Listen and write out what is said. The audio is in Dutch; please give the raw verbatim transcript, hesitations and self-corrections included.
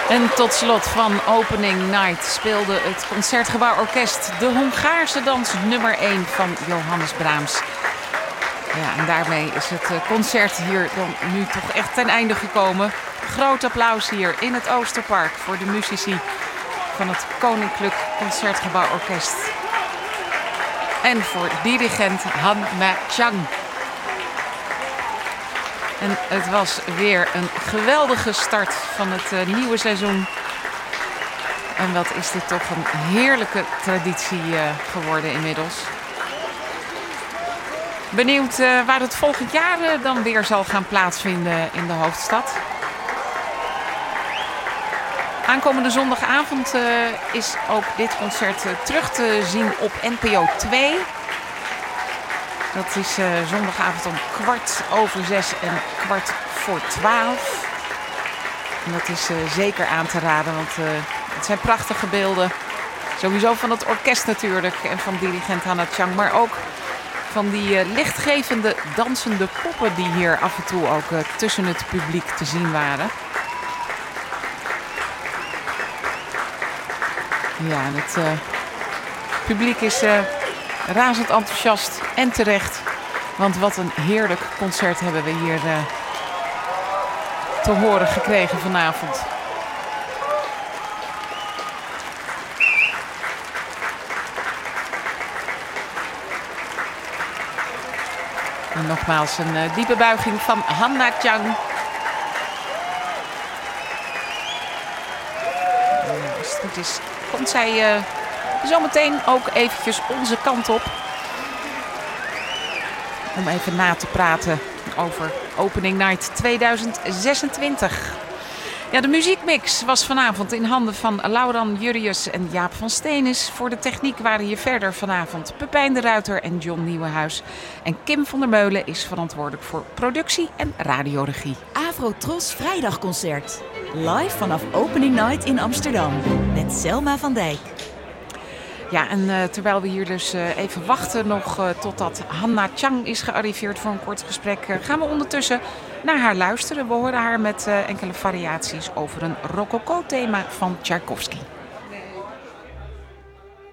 En tot slot van Opening Night speelde het Concertgebouworkest de Hongaarse dans nummer één van Johannes Brahms. Ja, en daarmee is het concert hier dan nu toch echt ten einde gekomen. Groot applaus hier in het Oosterpark voor de muzici van het Koninklijk Concertgebouworkest. En voor dirigent Han Ma-chang. En het was weer een geweldige start van het uh, nieuwe seizoen. En wat is dit toch een heerlijke traditie uh, geworden inmiddels. Benieuwd uh, waar het volgend jaar uh, dan weer zal gaan plaatsvinden in de hoofdstad. Aankomende zondagavond uh, is ook dit concert uh, terug te zien op N P O twee. Dat is uh, zondagavond om kwart over zes en kwart voor twaalf. En dat is uh, zeker aan te raden, want uh, het zijn prachtige beelden. Sowieso van het orkest natuurlijk en van dirigent Han Ma-chang, maar ook van die uh, lichtgevende dansende poppen die hier af en toe ook uh, tussen het publiek te zien waren. Ja, en het uh, publiek is uh, razend enthousiast en terecht. Want wat een heerlijk concert hebben we hier uh, te horen gekregen vanavond. En nogmaals een uh, diepe buiging van Han Ma-chang. Uh, als het goed is, komt zij uh, zometeen ook eventjes onze kant op. Om even na te praten over Opening Night tweeduizend zesentwintig. Ja, de muziekmix was vanavond in handen van Lauran Jurrius en Jaap van Steenis. Voor de techniek waren hier verder vanavond Pepijn de Ruiter en John Nieuwenhuis. En Kim van der Meulen is verantwoordelijk voor productie en radioregie. Afro-Tros Vrijdagconcert. Live vanaf Opening Night in Amsterdam. Met Selma van Dijk. Ja, en uh, terwijl we hier dus uh, even wachten nog uh, totdat Han Ma-chang is gearriveerd voor een kort gesprek, uh, gaan we ondertussen naar haar luisteren. We horen haar met uh, enkele variaties over een rococo-thema van Tchaikovsky.